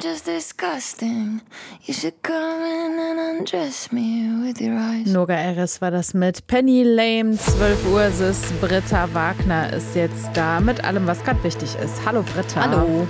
just disgusting. You should come in and undress me with your eyes. Noga Eres war das mit Penny Lame. 12 Uhr ist es. Britta Wagner ist jetzt da mit allem, was gerade wichtig ist. Hallo Britta. Hallo.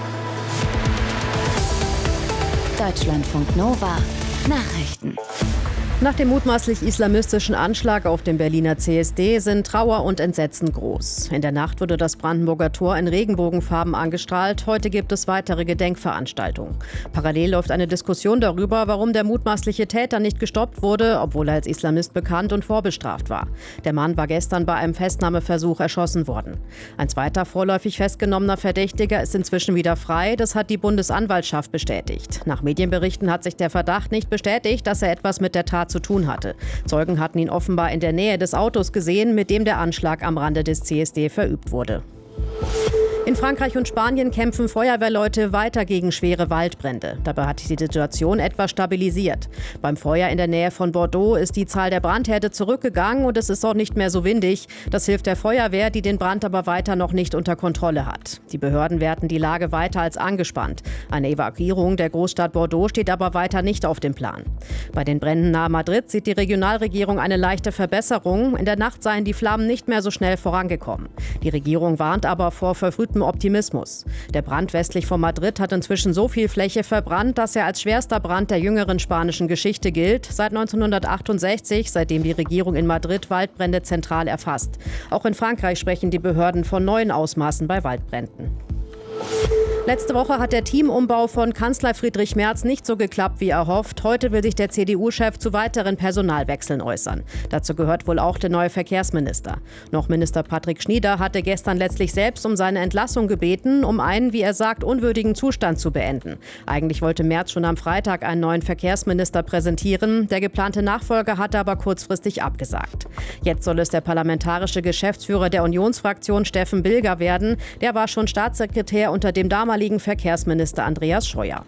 Deutschlandfunk Nova Nachrichten. Nach dem mutmaßlich islamistischen Anschlag auf dem Berliner CSD sind Trauer und Entsetzen groß. In der Nacht wurde das Brandenburger Tor in Regenbogenfarben angestrahlt. Heute gibt es weitere Gedenkveranstaltungen. Parallel läuft eine Diskussion darüber, warum der mutmaßliche Täter nicht gestoppt wurde, obwohl er als Islamist bekannt und vorbestraft war. Der Mann war gestern bei einem Festnahmeversuch erschossen worden. Ein zweiter vorläufig festgenommener Verdächtiger ist inzwischen wieder frei. Das hat die Bundesanwaltschaft bestätigt. Nach Medienberichten hat sich der Verdacht nicht bestätigt, dass er etwas mit der Tat zu tun hatte. Zeugen hatten ihn offenbar in der Nähe des Autos gesehen, mit dem der Anschlag am Rande des CSD verübt wurde. In Frankreich und Spanien kämpfen Feuerwehrleute weiter gegen schwere Waldbrände. Dabei hat sich die Situation etwas stabilisiert. Beim Feuer in der Nähe von Bordeaux ist die Zahl der Brandherde zurückgegangen und es ist auch nicht mehr so windig. Das hilft der Feuerwehr, die den Brand aber weiter noch nicht unter Kontrolle hat. Die Behörden werten die Lage weiter als angespannt. Eine Evakuierung der Großstadt Bordeaux steht aber weiter nicht auf dem Plan. Bei den Bränden nahe Madrid sieht die Regionalregierung eine leichte Verbesserung. In der Nacht seien die Flammen nicht mehr so schnell vorangekommen. Die Regierung warnt aber vor verfrühtem Optimismus. Der Brand westlich von Madrid hat inzwischen so viel Fläche verbrannt, dass er als schwerster Brand der jüngeren spanischen Geschichte gilt. Seit 1968, seitdem die Regierung in Madrid Waldbrände zentral erfasst. Auch in Frankreich sprechen die Behörden von neuen Ausmaßen bei Waldbränden. Letzte Woche hat der Teamumbau von Kanzler Friedrich Merz nicht so geklappt, wie erhofft. Heute will sich der CDU-Chef zu weiteren Personalwechseln äußern. Dazu gehört wohl auch der neue Verkehrsminister. Noch Minister Patrick Schnieder hatte gestern letztlich selbst um seine Entlassung gebeten, um einen, wie er sagt, unwürdigen Zustand zu beenden. Eigentlich wollte Merz schon am Freitag einen neuen Verkehrsminister präsentieren. Der geplante Nachfolger hatte aber kurzfristig abgesagt. Jetzt soll es der parlamentarische Geschäftsführer der Unionsfraktion Steffen Bilger werden. Der war schon Staatssekretär unter dem damaligen Verkehrsminister Andreas Scheuer.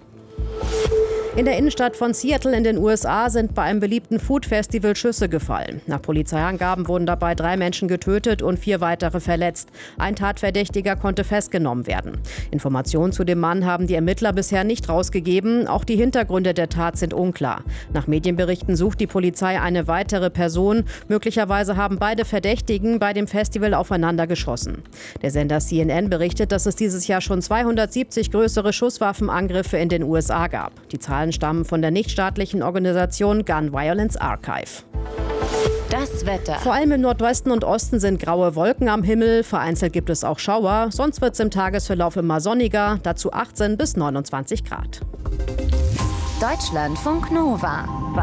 In der Innenstadt von Seattle in den USA sind bei einem beliebten Food-Festival Schüsse gefallen. Nach Polizeiangaben wurden dabei 3 Menschen getötet und 4 weitere verletzt. Ein Tatverdächtiger konnte festgenommen werden. Informationen zu dem Mann haben die Ermittler bisher nicht rausgegeben. Auch die Hintergründe der Tat sind unklar. Nach Medienberichten sucht die Polizei eine weitere Person. Möglicherweise haben beide Verdächtigen bei dem Festival aufeinander geschossen. Der Sender CNN berichtet, dass es dieses Jahr schon 270 größere Schusswaffenangriffe in den USA gab. Die Zahlen stammen von der nichtstaatlichen Organisation Gun Violence Archive. Das Wetter. Vor allem im Nordwesten und Osten sind graue Wolken am Himmel. Vereinzelt gibt es auch Schauer. Sonst wird es im Tagesverlauf immer sonniger. Dazu 18 bis 29 Grad. Deutschlandfunk Nova.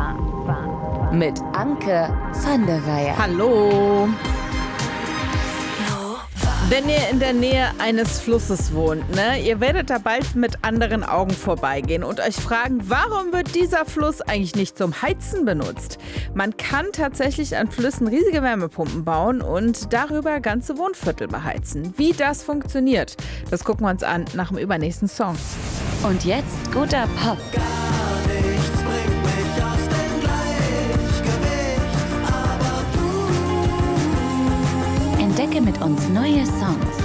Mit Anke van der Weyer. Hallo. Wenn ihr in der Nähe eines Flusses wohnt, ihr werdet da bald mit anderen Augen vorbeigehen und euch fragen, warum wird dieser Fluss eigentlich nicht zum Heizen benutzt? Man kann tatsächlich an Flüssen riesige Wärmepumpen bauen und darüber ganze Wohnviertel beheizen. Wie das funktioniert, das gucken wir uns an nach dem übernächsten Song. Und jetzt guter Pop. Entdecke mit uns neue Songs.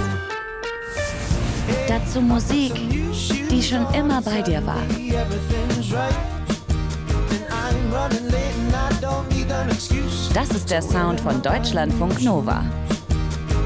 Dazu Musik, die schon immer bei dir war. Das ist der Sound von Deutschlandfunk Nova.